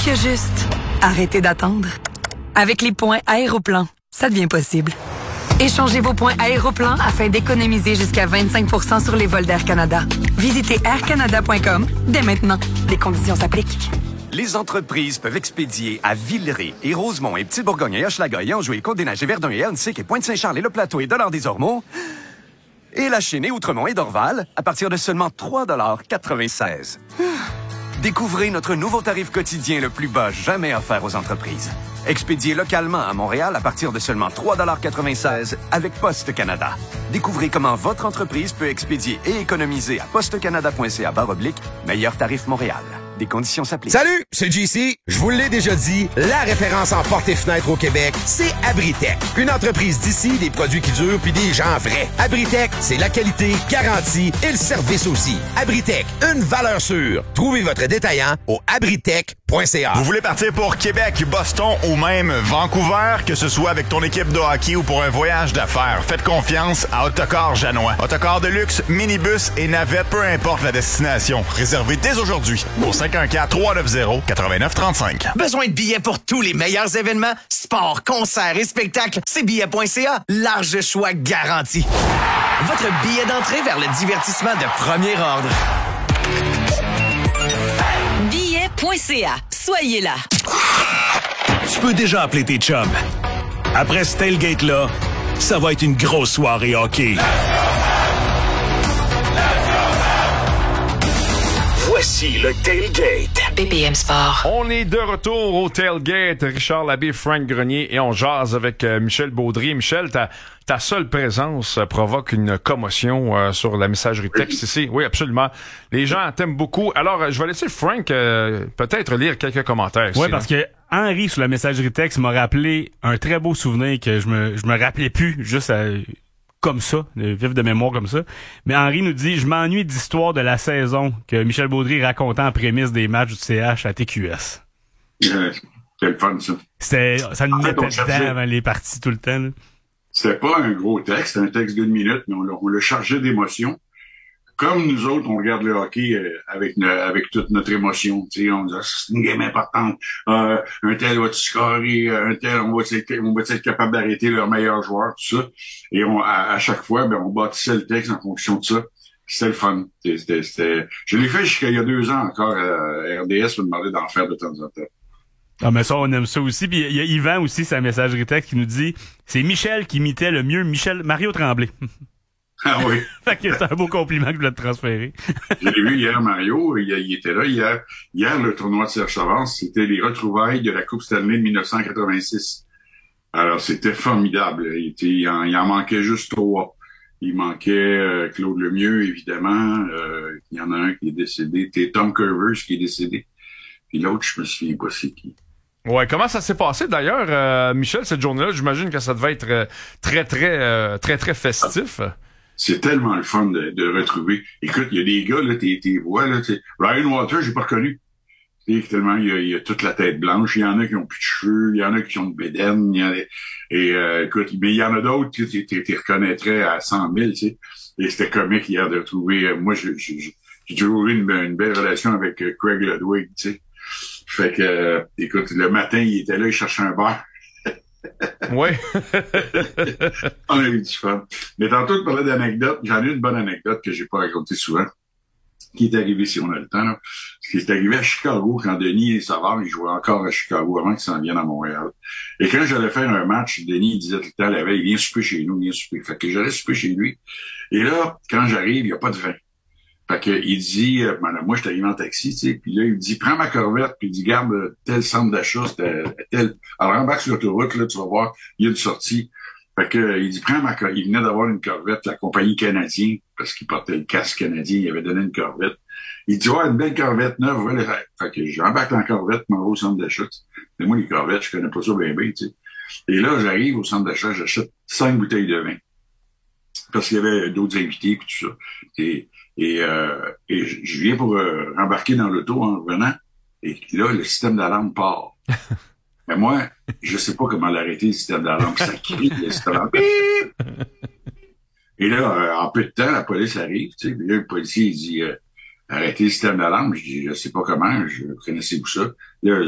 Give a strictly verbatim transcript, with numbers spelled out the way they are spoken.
que juste arrêter d'attendre. Avec les points Aéroplan, ça devient possible. Échangez vos points Aéroplan afin d'économiser jusqu'à vingt-cinq pour cent sur les vols d'Air Canada. Visitez air canada point com dès maintenant. Les conditions s'appliquent. Les entreprises peuvent expédier à Villeray et Rosemont et Petite-Bourgogne et Hochelaga et Anjou et Côte-des-Neiges et Verdun et Huntsic et Pointe-Saint-Charles et Le Plateau et Dollard-des-Ormeaux et La Chine et Outremont et Dorval à partir de seulement trois dollars quatre-vingt-seize. Découvrez notre nouveau tarif quotidien le plus bas jamais offert aux entreprises. Expédié localement à Montréal à partir de seulement trois dollars quatre-vingt-seize avec Poste Canada. Découvrez comment votre entreprise peut expédier et économiser à postecanada point c a barre oblique meilleur tarif Montréal. Des conditions s'appliquent. Salut, c'est J C. Je vous l'ai déjà dit, la référence en portes et fenêtres au Québec, c'est Abritech. Une entreprise d'ici, des produits qui durent puis des gens vrais. Abritech, c'est la qualité, garantie et le service aussi. Abritech, une valeur sûre. Trouvez votre détaillant au abritech point c a. Vous voulez partir pour Québec, Boston ou même Vancouver, que ce soit avec ton équipe de hockey ou pour un voyage d'affaires, faites confiance à Autocar Janois. Autocar de luxe, minibus et navette, peu importe la destination. Réservez dès aujourd'hui au cinq un quatre, trois neuf zéro, neuf neuf trois cinq. Besoin de billets pour tous les meilleurs événements? Sport, concerts et spectacles? C'est billets point c a. Large choix garanti. Votre billet d'entrée vers le divertissement de premier ordre. billets point c a. Soyez là. Tu peux déjà appeler tes chums. Après ce tailgate-là, ça va être une grosse soirée hockey. Voici le Tailgate. B P M Sport. On est de retour au Tailgate. Richard Labbé, Frank Grenier et on jase avec euh, Michel Baudry. Michel, ta, ta seule présence euh, provoque une commotion euh, sur la messagerie texte ici. Oui, absolument. Les gens t'aiment beaucoup. Alors, euh, je vais laisser Frank euh, peut-être lire quelques commentaires. Oui, parce que Henri, sur la messagerie texte, m'a rappelé un très beau souvenir que je me, je me rappelais plus, juste à... comme ça, vif de mémoire comme ça. Mais Henri nous dit « Je m'ennuie d'histoire de la saison que Michel Baudry racontait en prémisse des matchs du C H à T Q S. Euh, » C'était le fun, ça. C'était, ça nous en fait, mettait dedans cherchait... avant les parties tout le temps. Là. C'était pas un gros texte, c'était un texte d'une minute, mais on l'a, on l'a chargé d'émotions. Comme nous autres, on regarde le hockey euh, avec ne, avec toute notre émotion. Tu sais, on dit ah, c'est une game importante. Euh, un tel va scorer, un tel on va être, on va être capable d'arrêter leur meilleur joueur, tout ça. Et on, à, à chaque fois, ben on bâtissait le texte en fonction de ça. C'était le fun. C'était, c'était, je l'ai fait jusqu'à il y a deux ans encore. À R D S me demandait d'en faire de temps en temps. Ah, mais ça, on aime ça aussi. Puis il y a Yvan aussi, sa messagerie texte, qui nous dit c'est Michel qui imitait le mieux Michel Mario Tremblay. Ah oui. Fait que c'est un beau compliment que je voulais te transférer. Je l'ai vu hier, Mario. Il, il était là hier. Hier, le tournoi de Serge Savard, c'était les retrouvailles de la Coupe Stanley de dix-neuf cent quatre-vingt-six. Alors, c'était formidable. Il, était, il, en, il en manquait juste trois. Il manquait euh, Claude Lemieux, évidemment. Euh, il y en a un qui est décédé. C'était Tom Curvers qui est décédé. Puis l'autre, je me souviens pas c'est qui. Ouais, comment ça s'est passé d'ailleurs, euh, Michel, cette journée-là? J'imagine que ça devait être euh, très, très, euh, très, très festif. Ah. C'est tellement le fun de, de retrouver. Écoute, il y a des gars, là, tes, tes voix, là, t'sais. Ryan Waters, j'ai pas reconnu. T'sais, tellement, il y, a, il y a toute la tête blanche. Il y en a qui ont plus de cheveux. Il y en a qui ont de bédaine. Il y en a, et, euh, écoute, mais il y en a d'autres, tu les reconnaîtrais à cent mille, tu sais. Et c'était comique hier de retrouver, euh, moi, je, je, je, j'ai toujours eu une, une belle relation avec euh, Craig Ludwig, tu sais. Fait que, euh, écoute, le matin, il était là, il cherchait un bar. Oui. On a eu du fun. Mais tantôt, tu parlais d'anecdotes. J'en ai une bonne anecdote que j'ai pas racontée souvent, qui est arrivée, si on a le temps, là. Qui est arrivé à Chicago quand Denis et Savard, ils jouaient encore à Chicago avant qu'ils s'en viennent à Montréal. Et quand j'allais faire un match, Denis, il disait tout le temps la veille, viens souper chez nous, viens souper. Fait que j'allais souper chez lui. Et là, quand j'arrive, il n'y a pas de vin. Fait que, il dit, euh, ben, moi, je suis arrivé en taxi, tu sais, puis là, il me dit, prends ma corvette, puis il dit, garde tel centre d'achat, c'était tel. Alors, embarque sur l'autoroute, là, tu vas voir, il y a une sortie. Fait que, il dit, prends ma corvette. Il venait d'avoir une corvette, la compagnie canadienne, parce qu'il portait le casque canadien, il avait donné une corvette. Il dit, ouais, une belle corvette neuve, ouais, fait que j'embarque dans la corvette, m'en vais au centre d'achat. Mais moi, les corvettes, je connais pas ça bien, bien, tu sais. Et là, j'arrive au centre d'achat, j'achète cinq bouteilles de vin. Parce qu'il y avait d'autres invités, puis tout ça. Et, Et, euh, et je viens pour euh, rembarquer dans l'auto en revenant. Et là, le système d'alarme part. Mais moi, je sais pas comment l'arrêter, le système d'alarme. Ça crie, le système d'alarme. Et là, euh, en peu de temps, la police arrive. Tu sais, puis là, le policier, il dit euh, arrêtez le système d'alarme. Je dis, je sais pas comment. Je connaissez-vous ça? Là,